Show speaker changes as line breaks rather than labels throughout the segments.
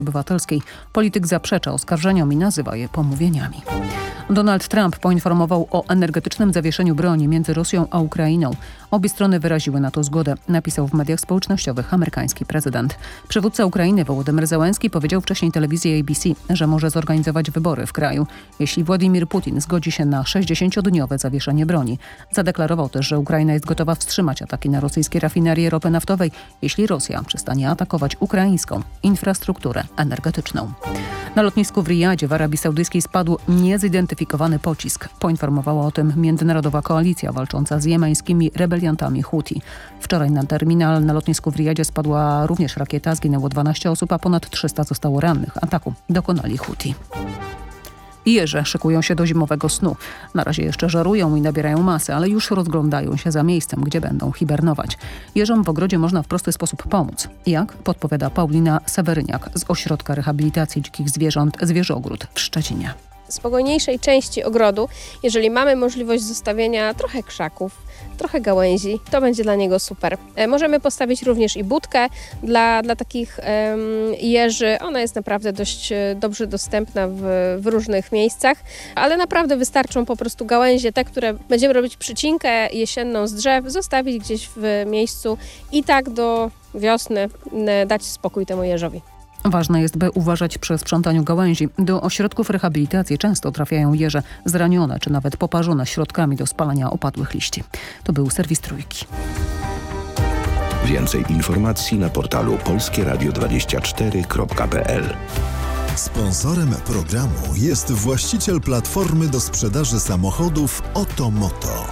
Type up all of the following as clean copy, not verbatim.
Obywatelskiej. Polityk zaprzecza oskarżeniom i nazywa je pomówieniami. Donald Trump poinformował o energetycznym zawieszeniu broni między Rosją a Ukrainą. Obie strony wyraziły na to zgodę, napisał w mediach społecznościowych amerykański prezydent. Przywódca Ukrainy Wołodymyr Zełenski powiedział wcześniej telewizji ABC, że może zorganizować wybory w kraju, jeśli Władimir Putin zgodzi się na 60-dniowe zawieszenie broni. Zadeklarował też, że Ukraina jest gotowa wstrzymać ataki na rosyjskie rafinerie ropy naftowej, jeśli Rosja przestanie atakować ukraińską infrastrukturę energetyczną. Na lotnisku w Rijadzie w Arabii Saudyjskiej spadł niezidentyfikowany pocisk. Poinformowała o tym międzynarodowa koalicja walcząca z jemeńskimi rebeliantami Huti. Wczoraj na terminal na lotnisku w Rijadzie spadła również rakieta, zginęło 12 osób, a ponad 300 zostało rannych. Ataku dokonali Huti. Jeże szykują się do zimowego snu. Na razie jeszcze żarują i nabierają masy, ale już rozglądają się za miejscem, gdzie będą hibernować. Jeżom w ogrodzie można w prosty sposób pomóc. Jak? Podpowiada Paulina Seweryniak z Ośrodka Rehabilitacji Dzikich Zwierząt Zwierzogród w Szczecinie.
Spokojniejszej części ogrodu, jeżeli mamy możliwość zostawienia trochę krzaków, trochę gałęzi, to będzie dla niego super. Możemy postawić również i budkę dla takich jeży. Ona jest naprawdę dość dobrze dostępna w różnych miejscach, ale naprawdę wystarczą po prostu gałęzie, te, które będziemy robić przycinkę jesienną z drzew, zostawić gdzieś w miejscu i tak do wiosny dać spokój temu jeżowi.
Ważne jest, by uważać przy sprzątaniu gałęzi. Do ośrodków rehabilitacji często trafiają jeże zranione czy nawet poparzone środkami do spalania opadłych liści. To był serwis Trójki.
Więcej informacji na portalu polskieradio24.pl.
Sponsorem programu jest właściciel platformy do sprzedaży samochodów Otomoto.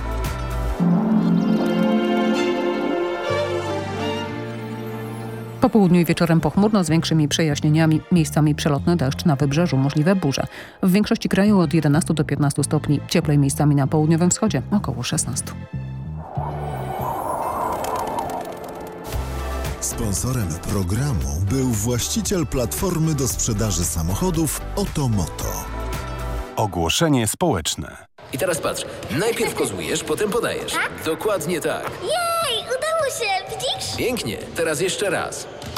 Po południu i wieczorem pochmurno z większymi przejaśnieniami, miejscami przelotny deszcz, na wybrzeżu możliwe burze. W większości kraju od 11 do 15 stopni, cieplej miejscami na południowym wschodzie około 16.
Sponsorem programu był właściciel platformy do sprzedaży samochodów Otomoto.
Ogłoszenie społeczne.
I teraz patrz, najpierw kozłujesz, potem podajesz.
Tak?
Dokładnie tak.
Jej, udało się, widzisz?
Pięknie, teraz jeszcze raz.